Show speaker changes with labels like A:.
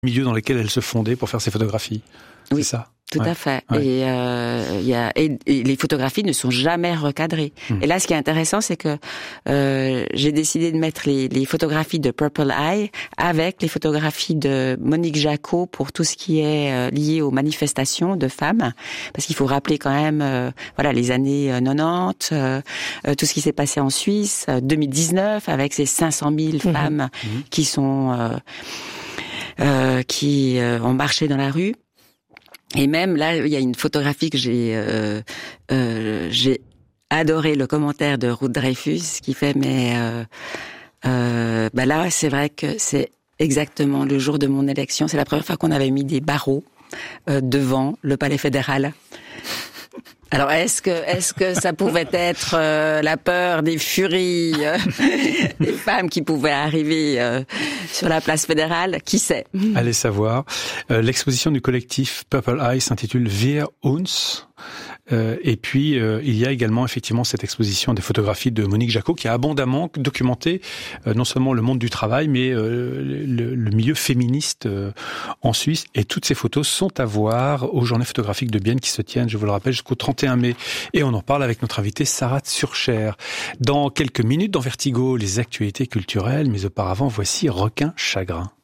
A: milieux dans lesquels elle se fondait pour faire ses photographies.
B: Oui,
A: c'est ça.
B: Tout à fait.
A: Ouais.
B: Et les photographies ne sont jamais recadrées. Et là, ce qui est intéressant, c'est que j'ai décidé de mettre les photographies de Purple Eye avec les photographies de Monique Jacot pour tout ce qui est lié aux manifestations de femmes, parce qu'il faut rappeler quand même, les années 90, tout ce qui s'est passé en Suisse, 2019 avec ces 500 000 femmes qui sont qui ont marché dans la rue. Et même là, il y a une photographie que j'ai adoré le commentaire de Ruth Dreyfus qui fait là c'est vrai que c'est exactement le jour de mon élection. C'est la première fois qu'on avait mis des barreaux devant le Palais fédéral. Alors, est-ce que ça pouvait être la peur des furies des femmes qui pouvaient arriver sur la place fédérale? Qui sait?
A: Allez savoir. L'exposition du collectif Purple Eye s'intitule Wir uns. Et puis, il y a également effectivement cette exposition des photographies de Monique Jacot qui a abondamment documenté non seulement le monde du travail, mais le milieu féministe en Suisse. Et toutes ces photos sont à voir aux Journées photographiques de Bienne qui se tiennent, je vous le rappelle, jusqu'au 31 mai. Et on en parle avec notre invitée Sarah Tsurcher. Dans quelques minutes, dans Vertigo, les actualités culturelles, mais auparavant, voici Requin Chagrin.